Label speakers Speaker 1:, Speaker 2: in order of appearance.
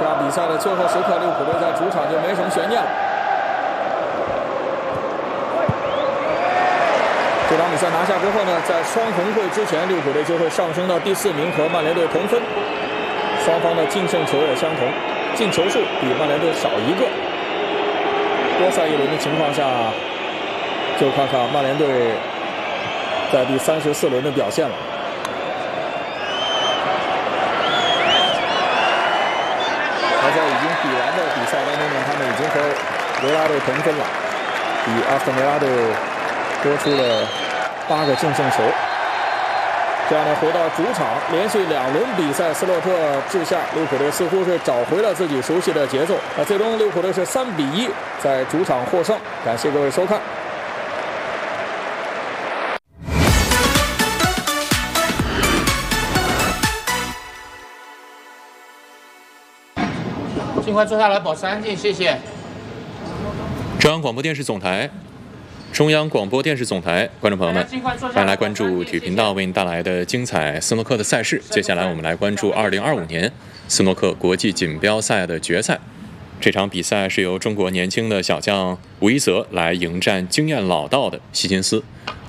Speaker 1: 这场比赛的最后时刻，利物浦队在主场就没什么悬念了。这场比赛拿下之后呢，在双红会之前，利物浦队就会上升到第4名，和曼联队同分。双方的净胜球也相同，进球数比曼联队少1个。多赛1轮的情况下，就看看曼联队在第34轮的表现了。而在已经比完的比赛当中呢，他们已经和维拉队同分了，比阿斯顿维拉队多出了8个净胜球。这样呢，回到主场，连续2轮比赛，斯洛特治下，利物浦队似乎是找回了自己熟悉的节奏。那最终利物浦队是3比1在主场获胜。感谢各位收看。
Speaker 2: 尽快坐下来，保持安静，谢谢。
Speaker 3: 中央广播电视总台，观众朋友们，欢迎来关注体育频道为您带来的精彩斯诺克的赛事。接下来我们来关注2025年斯诺克国际锦标赛的决赛。这场比赛是由中国年轻的小将吴一泽来迎战经验老道的希金斯。